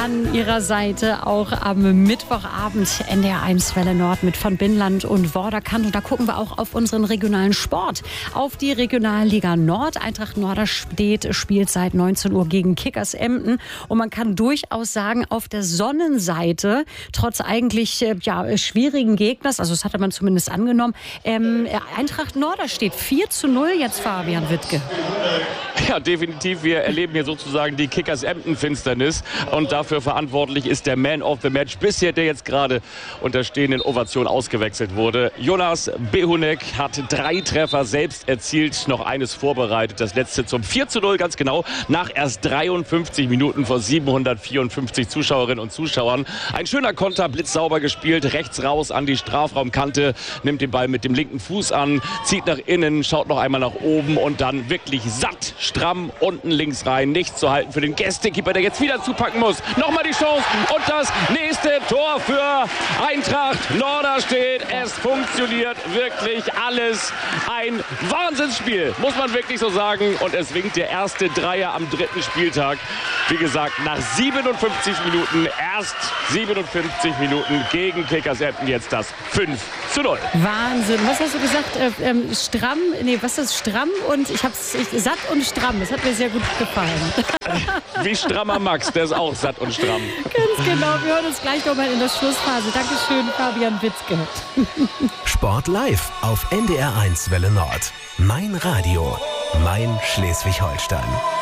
an ihrer Seite auch am Mittwochabend NDR1 Welle Nord mit von Binnland und Vorderkant. Und da gucken wir auch auf unseren regionalen Sport, auf die Regionalliga Nord. Eintracht Norderstedt spielt seit 19 Uhr gegen Kickers Emden. Und man kann durchaus sagen, auf der Sonnenseite, trotz eigentlich schwierigen Gegners, also das hatte man zumindest angenommen, Eintracht Norderstedt 4:0 jetzt, Fabian Wittke. Ja, definitiv. Wir erleben hier sozusagen die Kickers-Emden-Finsternis. Und dafür verantwortlich ist der Man of the Match bisher, der jetzt gerade unter stehenden Ovationen ausgewechselt wurde. Jonas Behunek hat 3 Treffer selbst erzielt, noch eines vorbereitet. Das letzte zum 4:0, ganz genau, nach erst 53 Minuten vor 754 Zuschauerinnen und Zuschauern. Ein schöner Konter, blitzsauber gespielt, rechts raus an die Strafraumkante, nimmt den Ball mit dem linken Fuß an, zieht nach innen, schaut noch einmal nach oben und dann wirklich satt, stramm unten links rein. Nichts zu halten für den Gästekeeper, der jetzt wieder zupacken muss. Nochmal die Chance und das nächste Tor für Eintracht Norderstedt. Es funktioniert wirklich alles. Ein Wahnsinnsspiel, muss man wirklich so sagen. Und es winkt der erste Dreier am 3. Spieltag. Wie gesagt, nach 57 Minuten, erst 57 Minuten gegen Kickers Emden, jetzt das 5:0. Wahnsinn. Was hast du gesagt? Stramm? Nee, was ist stramm? Und satt und stramm. Das hat mir sehr gut gefallen. Wie strammer Max, der ist auch satt und stramm. Ganz genau. Wir hören uns gleich nochmal in der Schlussphase. Dankeschön, Fabian Witzke. Sport live auf NDR1 Welle Nord. Mein Radio, mein Schleswig-Holstein.